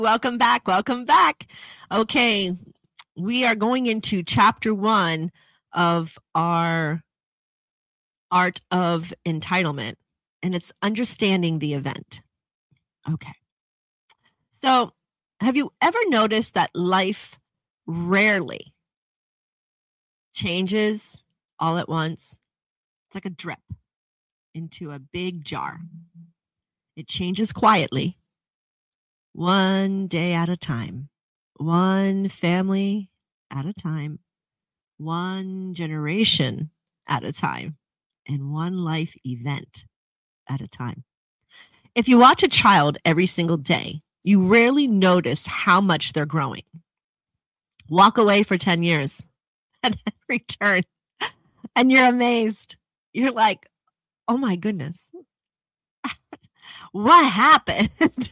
Welcome back. Welcome back. Okay, we are going into chapter 1 of our Art of Entitlement, and it's understanding the event. Okay. So, have you ever noticed that life rarely changes all at once? It's like a drip into a big jar. It changes quietly, one day at a time, one family at a time, one generation at a time, and one life event at a time. If you watch a child every single day, you rarely notice how much they're growing. Walk away for 10 years and then return, and you're amazed. You're like, oh my goodness, what happened?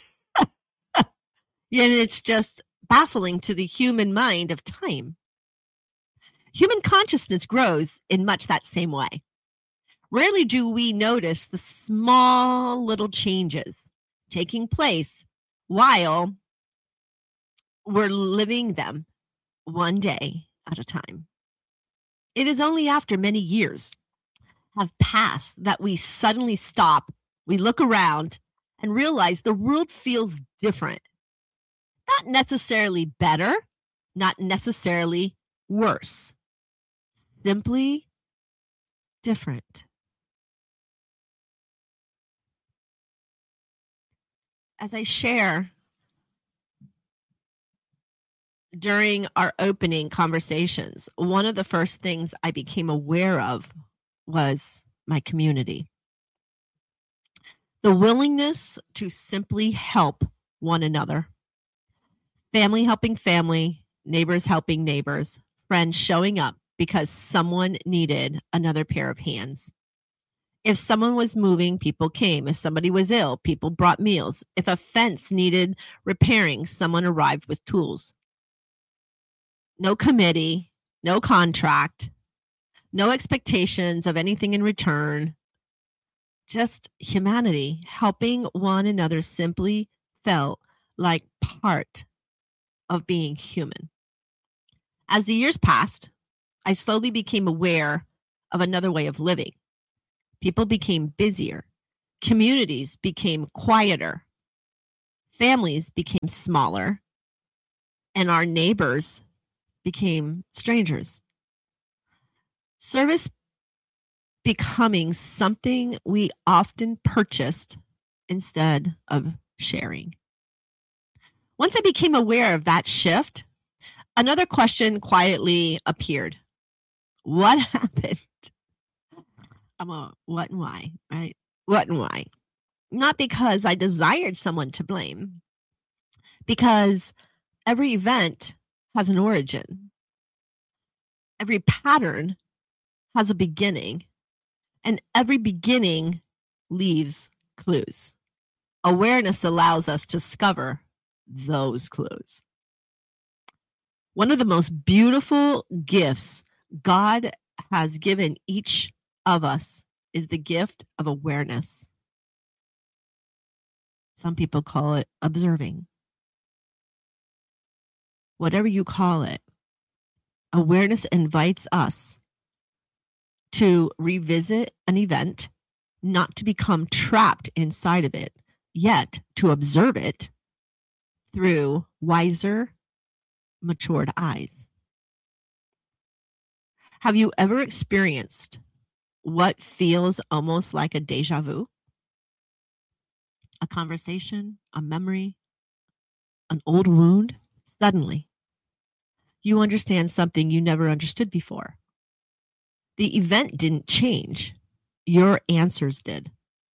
And it's just baffling to the human mind of time. Human consciousness grows in much that same way. Rarely do we notice the small little changes taking place while we're living them one day at a time. It is only after many years have passed that we suddenly stop, we look around, and realize the world feels different. Not necessarily better, not necessarily worse, simply different. As I share during our opening conversations, one of the first things I became aware of was my community. The willingness to simply help one another. Family helping family, neighbors helping neighbors, friends showing up because someone needed another pair of hands. If someone was moving, people came. If somebody was ill, people brought meals. If a fence needed repairing, someone arrived with tools. No committee, no contract, no expectations of anything in return. Just humanity helping one another simply felt like part of being human. As the years passed, I slowly became aware of another way of living. People became busier. Communities became quieter. Families became smaller. And our neighbors became strangers. Service becoming something we often purchased instead of sharing. Once I became aware of that shift, another question quietly appeared. What happened? What and why, right? What and why? Not because I desired someone to blame, because every event has an origin. Every pattern has a beginning, and every beginning leaves clues. Awareness allows us to discover those clues. One of the most beautiful gifts God has given each of us is the gift of awareness. Some people call it observing. Whatever you call it, awareness invites us to revisit an event, not to become trapped inside of it, yet to observe it through wiser, matured eyes. Have you ever experienced what feels almost like a déjà vu? A conversation, a memory, an old wound? Suddenly, you understand something you never understood before. The event didn't change. Your answers did.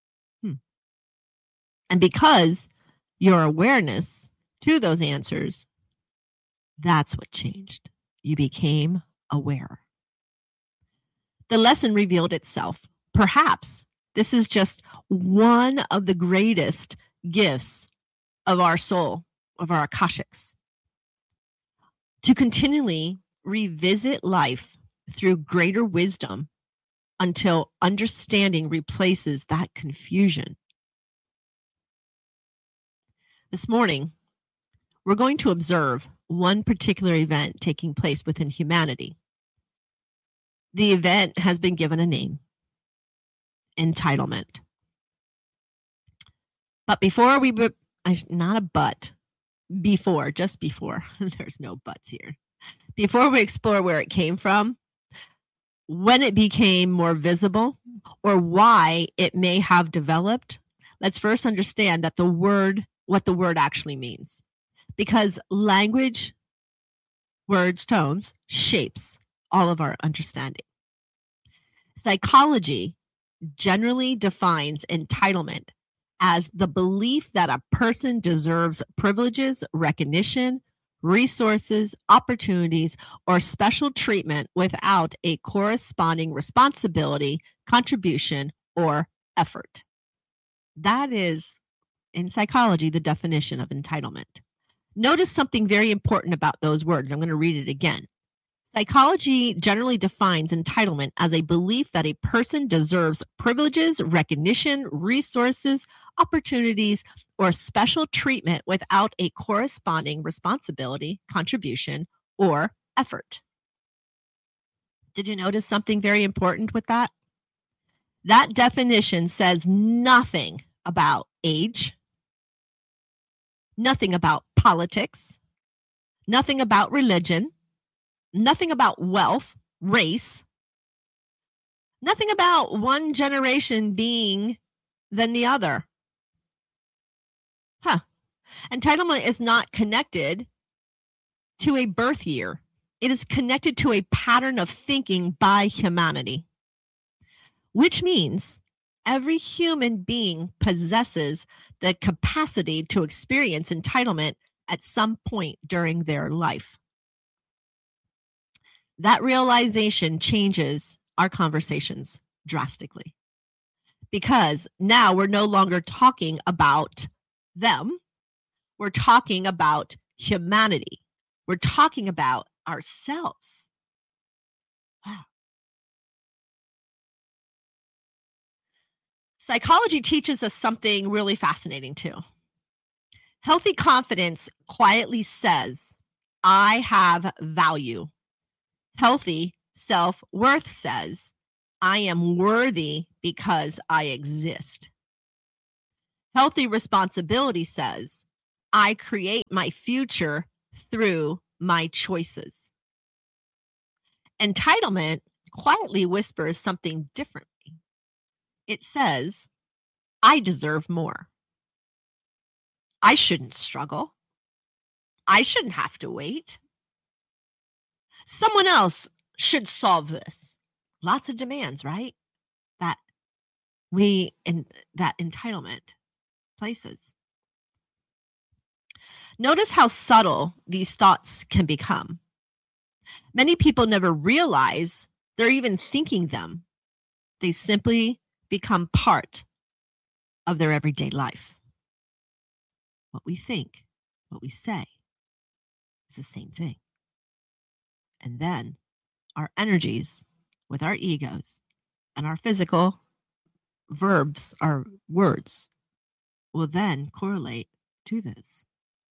And because your awareness to those answers, that's what changed. You became aware. The lesson revealed itself. Perhaps this is just one of the greatest gifts of our soul, of our Akashics. To continually revisit life through greater wisdom until understanding replaces that confusion. This morning, we're going to observe one particular event taking place within humanity. The event has been given a name: entitlement. But before we, not a but, before, just before, there's no buts here. Before we explore where it came from, when it became more visible, or why it may have developed, let's first understand that what the word actually means. Because language, words, tones, shapes all of our understanding. Psychology generally defines entitlement as the belief that a person deserves privileges, recognition, resources, opportunities, or special treatment without a corresponding responsibility, contribution, or effort. That is, in psychology, the definition of entitlement. Notice something very important about those words. I'm going to read it again. Psychology generally defines entitlement as a belief that a person deserves privileges, recognition, resources, opportunities, or special treatment without a corresponding responsibility, contribution, or effort. Did you notice something very important with that? That definition says nothing about age, nothing about politics, nothing about religion, nothing about wealth, race, nothing about one generation being than the other. Entitlement is not connected to a birth year. It is connected to a pattern of thinking by humanity, which means every human being possesses the capacity to experience entitlement at some point during their life. That realization changes our conversations drastically, because now we're no longer talking about them. We're talking about humanity. We're talking about ourselves. Wow. Psychology teaches us something really fascinating too. Healthy confidence quietly says, I have value. Healthy self-worth says, I am worthy because I exist. Healthy responsibility says, I create my future through my choices. Entitlement quietly whispers something differently. It says, I deserve more. I shouldn't struggle. I shouldn't have to wait. Someone else should solve this. Lots of demands, right? That entitlement places. Notice how subtle these thoughts can become. Many people never realize they're even thinking them. They simply become part of their everyday life. What we think, what we say is the same thing. And then our energies with our egos and our physical verbs, our words, will then correlate to this.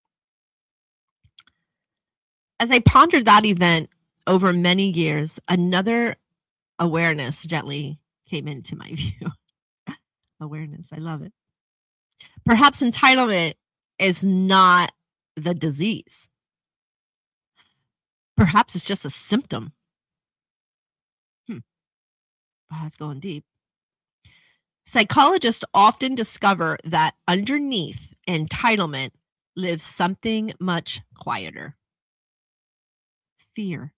As I pondered that event over many years, another awareness gently came into my view. Awareness, I love it. Perhaps entitlement is not the disease. Perhaps it's just a symptom. Wow, that's going deep. Psychologists often discover that underneath entitlement lives something much quieter: fear,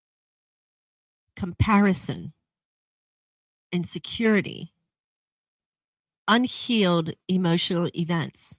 comparison, insecurity, unhealed emotional events,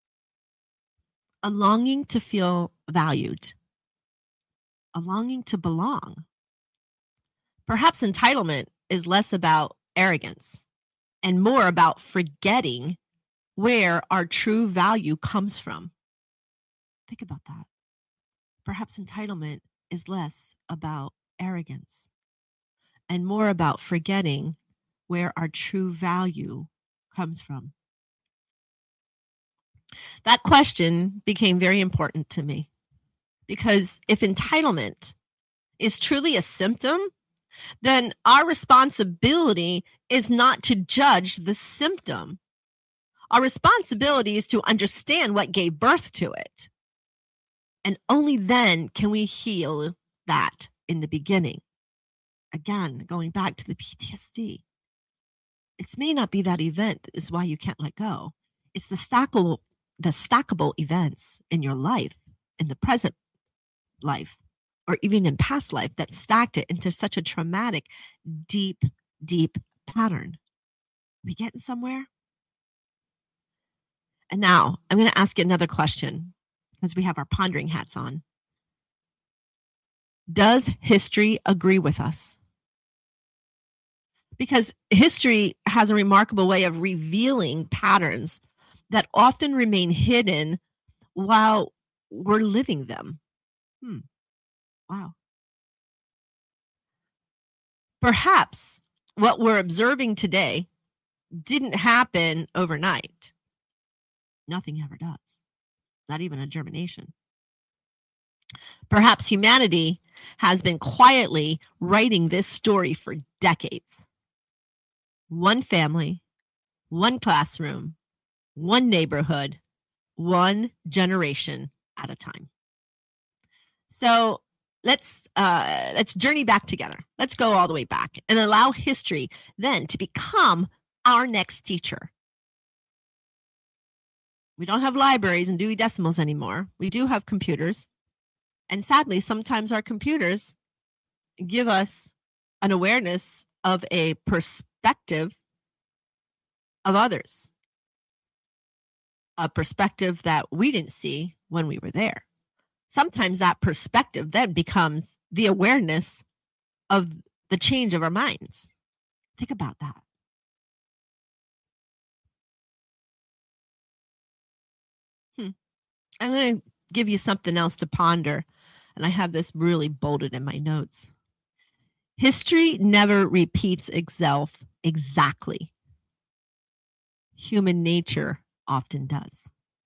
a longing to feel valued, a longing to belong. Perhaps entitlement is less about arrogance and more about forgetting where our true value comes from. Think about that. Perhaps entitlement is less about arrogance and more about forgetting where our true value comes from. That question became very important to me because if entitlement is truly a symptom, then our responsibility is not to judge the symptom. Our responsibility is to understand what gave birth to it. And only then can we heal that in the beginning. Again, going back to the PTSD. It may not be that event is why you can't let go. It's the stackable events in your life, in the present life, or even in past life that stacked it into such a traumatic, deep, deep pattern. We getting somewhere? And now I'm going to ask you another question because we have our pondering hats on. Does history agree with us? Because history has a remarkable way of revealing patterns that often remain hidden while we're living them. Wow. Perhaps what we're observing today didn't happen overnight. Nothing ever does, not even a germination. Perhaps humanity has been quietly writing this story for decades. One family, one classroom, one neighborhood, one generation at a time. So let's journey back together. Let's go all the way back and allow history then to become our next teacher. We don't have libraries and Dewey Decimals anymore. We do have computers. And sadly, sometimes our computers give us an awareness of a perspective of others, a perspective that we didn't see when we were there. Sometimes that perspective then becomes the awareness of the change of our minds. Think about that. I'm going to give you something else to ponder, and I have this really bolded in my notes. History never repeats itself exactly. Human nature often does.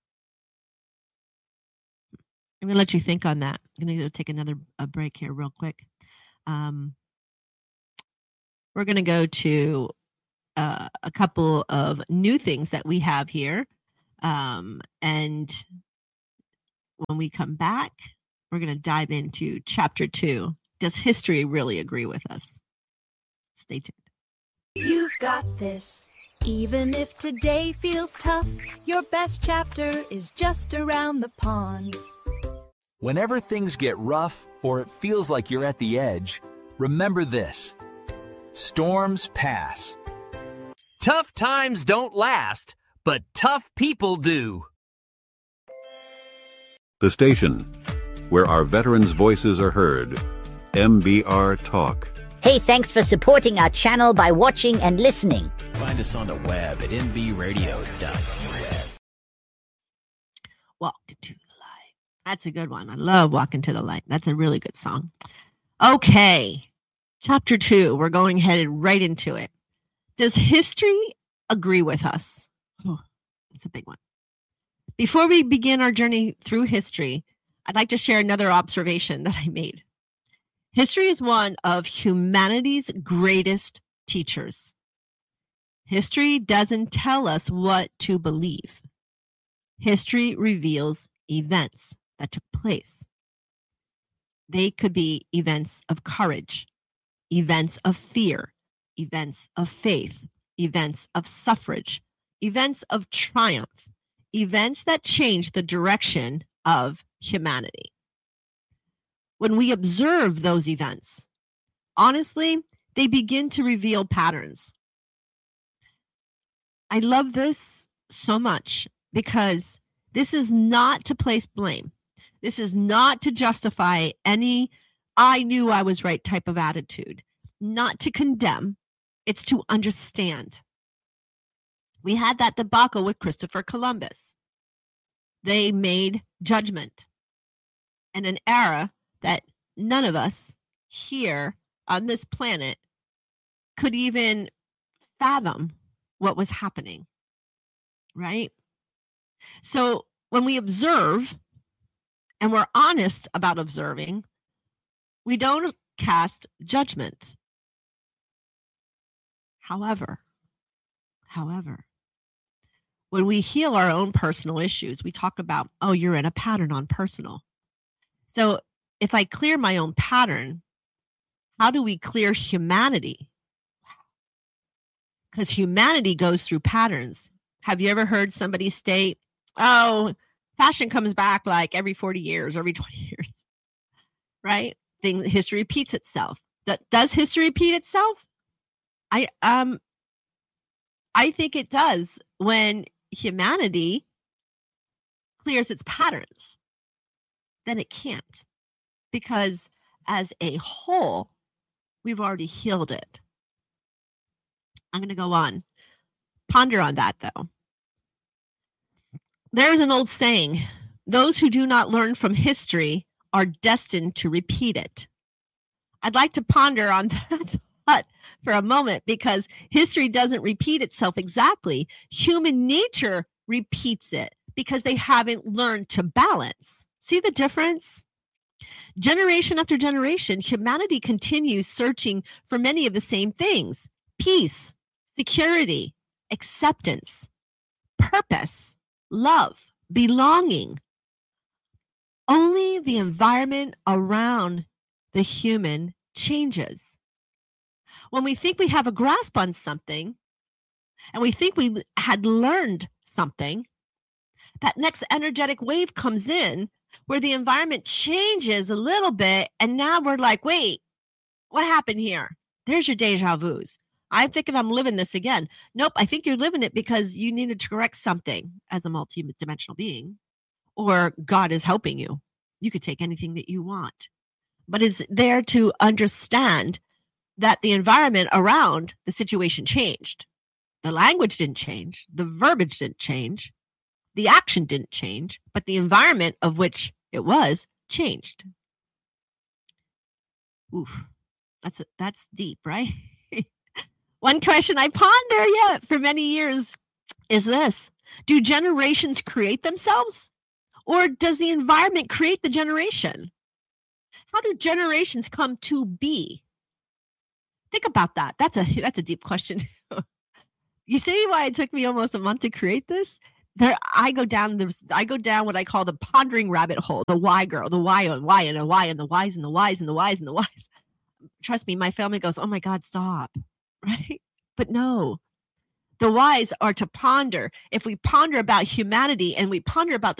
I'm going to let you think on that. I'm going to go take another break here real quick. We're going to go to a couple of new things that we have here. And when we come back, we're going to dive into chapter 2. Does history really agree with us? Stay tuned. You've got this. Even if today feels tough, your best chapter is just around the pond. Whenever things get rough or it feels like you're at the edge, remember this. Storms pass. Tough times don't last, but tough people do. The station where our veterans' voices are heard. MBR Talk. Hey, thanks for supporting our channel by watching and listening. Find us on the web at nbradio.us. Walking to the light. That's a good one. I love Walking to the Light. That's a really good song. Okay. Chapter 2. We're going headed right into it. Does history agree with us? Oh, that's a big one. Before we begin our journey through history, I'd like to share another observation that I made. History is one of humanity's greatest teachers. History doesn't tell us what to believe. History reveals events that took place. They could be events of courage, events of fear, events of faith, events of suffrage, events of triumph, events that change the direction of humanity. When we observe those events, honestly, they begin to reveal patterns. I love this so much because this is not to place blame. This is not to justify any I knew I was right type of attitude, not to condemn. It's to understand. We had that debacle with Christopher Columbus. They made judgment in an era that none of us here on this planet could even fathom what was happening, right? So when we observe and we're honest about observing, we don't cast judgment. However, when we heal our own personal issues, we talk about, oh, you're in a pattern on personal. So if I clear my own pattern, how do we clear humanity? Because humanity goes through patterns. Have you ever heard somebody state, oh, fashion comes back like every 40 years, every 20 years, right? History repeats itself. Does history repeat itself? I think it does when humanity clears its patterns. Then it can't, because as a whole, we've already healed it. I'm going to go on. Ponder on that, though. There's an old saying, those who do not learn from history are destined to repeat it. I'd like to ponder on that thought for a moment, because history doesn't repeat itself exactly. Human nature repeats it because they haven't learned to balance. See the difference? Generation after generation, humanity continues searching for many of the same things: peace, security, acceptance, purpose, love, belonging. Only the environment around the human changes. When we think we have a grasp on something and we think we had learned something, that next energetic wave comes in where the environment changes a little bit, and now we're like, wait, what happened here? There's your deja vus. I'm thinking I'm living this again. Nope, I think you're living it because you needed to correct something as a multidimensional being, or God is helping you. You could take anything that you want, but it's there to understand that the environment around the situation changed. The language didn't change. The verbiage didn't change. The action didn't change, but the environment of which it was changed. Oof, that's deep, right? One question I ponder for many years is this: do generations create themselves, or does the environment create the generation? How do generations come to be? Think about that. That's a deep question. You see why it took me almost a month to create this? I go down what I call the pondering rabbit hole, the why girl, the why and why and the why and the whys and the whys and the whys and the whys. Trust me, my family goes, oh my God, stop. Right? But no, the whys are to ponder. If we ponder about humanity and we ponder about the